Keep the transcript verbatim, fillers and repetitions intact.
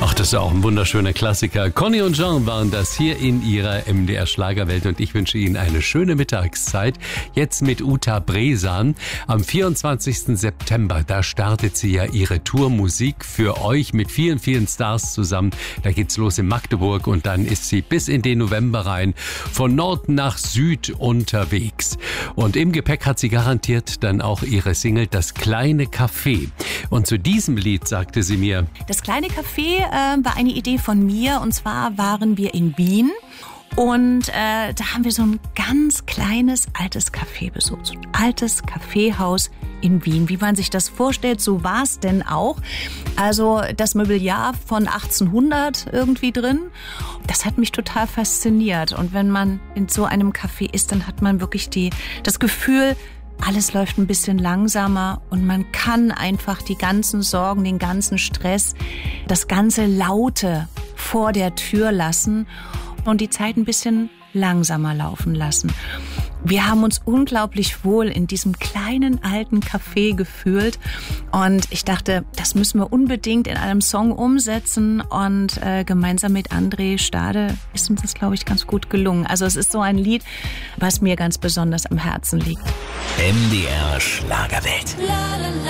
Ach, das ist ja auch ein wunderschöner Klassiker. Conny und Jean waren das hier in ihrer M D R Schlagerwelt und ich wünsche Ihnen eine schöne Mittagszeit. Jetzt mit Uta Bresan. Am vierundzwanzigsten September, da startet sie ja ihre Tour Musik für euch mit vielen, vielen Stars zusammen. Da geht's los in Magdeburg und dann ist sie bis in den November rein von Nord nach Süd unterwegs. Und im Gepäck hat sie garantiert dann auch ihre Single Das kleine Café. Und zu diesem Lied sagte sie mir: Das kleine Café äh, war eine Idee von mir, und zwar waren wir in Wien und äh, da haben wir so ein ganz kleines altes Café besucht, so ein altes Kaffeehaus in Wien. Wie man sich das vorstellt, so war es denn auch. Also das Mobiliar von achtzehnhundert irgendwie drin. Das hat mich total fasziniert. Und wenn man in so einem Café ist, dann hat man wirklich die, das Gefühl, alles läuft ein bisschen langsamer und man kann einfach die ganzen Sorgen, den ganzen Stress, das ganze Laute vor der Tür lassen und die Zeit ein bisschen langsamer laufen lassen. Wir haben uns unglaublich wohl in diesem kleinen alten Café gefühlt und ich dachte, das müssen wir unbedingt in einem Song umsetzen und äh, gemeinsam mit André Stade ist uns das, glaube ich, ganz gut gelungen. Also es ist so ein Lied, was mir ganz besonders am Herzen liegt. M D R Schlagerwelt.